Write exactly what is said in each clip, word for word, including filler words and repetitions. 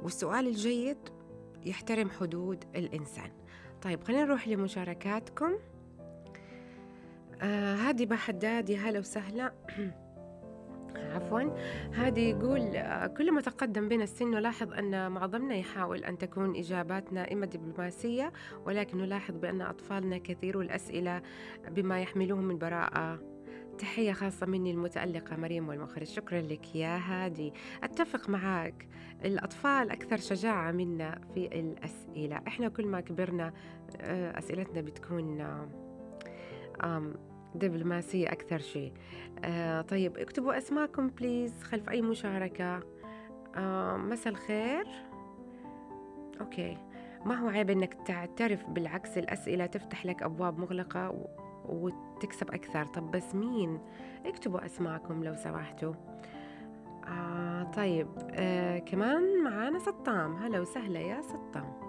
والسؤال الجيد يحترم حدود الإنسان. طيب خلينا نروح لمشاركاتكم. آه هادي بحداد، يا هلا وسهلا. عفوا. هادي يقول آه كل ما تقدم بنا السن نلاحظ أن معظمنا يحاول أن تكون إجاباتنا إما دبلوماسية، ولكن نلاحظ بأن أطفالنا كثير الأسئلة بما يحملوه من براءة. تحية خاصة مني المتألقة مريم والمخرج. شكرا لك يا هادي. أتفق معك، الأطفال أكثر شجاعة منا في الأسئلة. إحنا كل ما كبرنا آه، أسئلتنا بتكون آه، آم، دبلوماسية أكثر شيء. آه، طيب اكتبوا أسماءكم بليز خلف أي مشاركة. آه، مساء الخير. أوكي، ما هو عيب إنك تعترف، بالعكس الأسئلة تفتح لك أبواب مغلقة و... وتكسب أكثر. طب بس مين؟ اكتبوا أسماءكم لو سمحتوا. آه طيب آه كمان معانا سطام. هلا وسهلا يا سطام.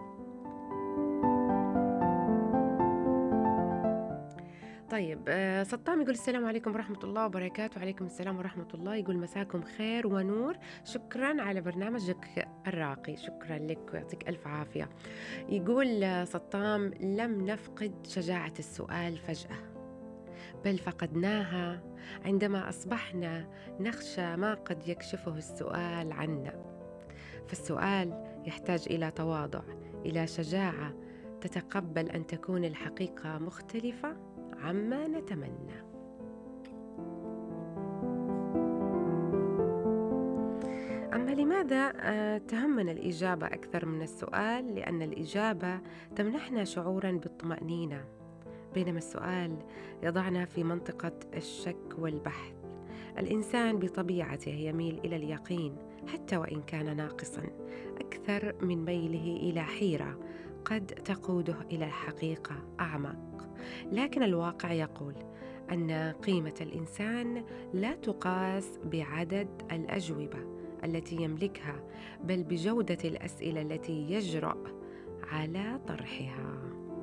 طيب آه سطام يقول السلام عليكم ورحمة الله وبركاته. وعليكم السلام ورحمة الله. يقول مساكم خير ونور، شكرا على برنامجك الراقي. شكرا لك ويعطيك ألف عافية. يقول آه سطام لم نفقد شجاعة السؤال فجأة، بل فقدناها عندما أصبحنا نخشى ما قد يكشفه السؤال عنا. فالسؤال يحتاج إلى تواضع، إلى شجاعة تتقبل أن تكون الحقيقة مختلفة عما نتمنى. أما لماذا آه، تهمنا الإجابة أكثر من السؤال؟ لأن الإجابة تمنحنا شعوراً بالطمأنينة، بينما السؤال يضعنا في منطقة الشك والبحث. الإنسان بطبيعته يميل إلى اليقين حتى وإن كان ناقصاً، أكثر من ميله إلى حيرة قد تقوده إلى الحقيقة أعمق. لكن الواقع يقول أن قيمة الإنسان لا تقاس بعدد الأجوبة التي يملكها، بل بجودة الأسئلة التي يجرؤ على طرحها.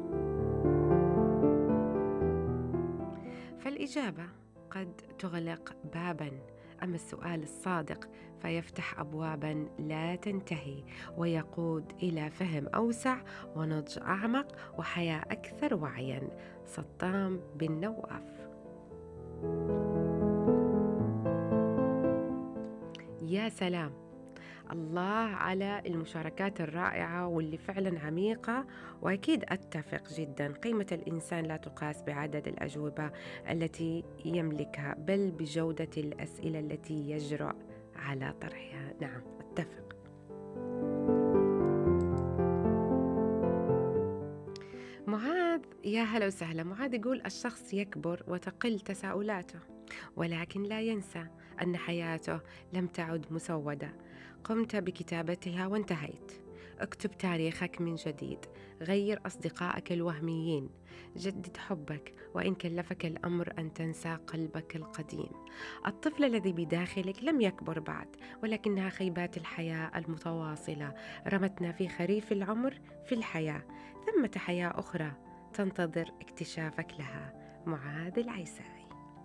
فالإجابة قد تغلق باباً، أما السؤال الصادق فيفتح أبواباً لا تنتهي، ويقود إلى فهم أوسع ونضج أعمق وحياة أكثر وعياً. سطام بن نواف. يا سلام، الله على المشاركات الرائعة واللي فعلا عميقة. وأكيد أتفق جدا، قيمة الإنسان لا تقاس بعدد الأجوبة التي يملكها، بل بجودة الأسئلة التي يجرؤ على طرحها. نعم أتفق. معاذ، يا هلا وسهلا. معاذ يقول الشخص يكبر وتقل تساؤلاته، ولكن لا ينسى أن حياته لم تعد مسودة، قمت بكتابتها وانتهيت. اكتب تاريخك من جديد، غير أصدقائك الوهميين، جدد حبك وإن كلفك الأمر أن تنسى قلبك القديم. الطفل الذي بداخلك لم يكبر بعد، ولكنها خيبات الحياة المتواصلة رمتنا في خريف العمر في الحياة. ثمة حياة أخرى تنتظر اكتشافك لها. معاذ العيساوي.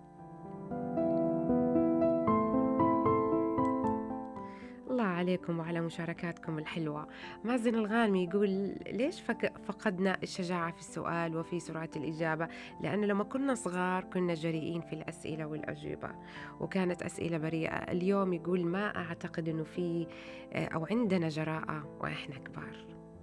الله عليكم وعلى مشاركاتكم الحلوة. مازن الغانمي يقول ليش فق- فقدنا الشجاعة في السؤال وفي سرعة الإجابة؟ لأن لما كنا صغار كنا جريئين في الأسئلة والأجوبة، وكانت أسئلة بريئة. اليوم يقول ما أعتقد أنه في أو عندنا جراءة وإحنا كبار.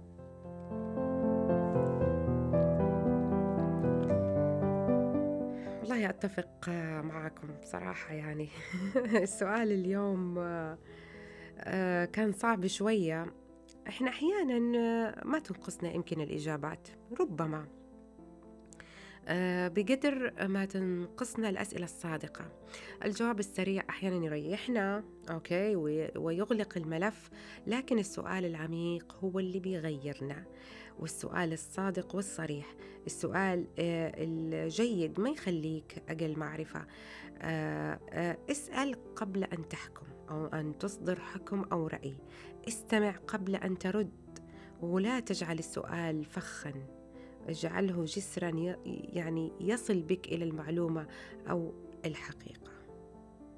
والله أتفق معكم بصراحة. يعني السؤال اليوم آه، كان صعب شوية. إحنا أحياناً آه، ما تنقصنا يمكن الإجابات، ربما آه، بقدر ما تنقصنا الأسئلة الصادقة. الجواب السريع أحياناً يريحنا أوكي وي- ويغلق الملف، لكن السؤال العميق هو اللي بيغيرنا، والسؤال الصادق والصريح. السؤال آه، الجيد ما يخليك أقل معرفة. آه، آه، اسأل قبل أن تحكم أو أن تصدر حكم أو رأي. استمع قبل أن ترد، ولا تجعل السؤال فخاً، اجعله جسراً ي- يعني يصل بك إلى المعلومة أو الحقيقة.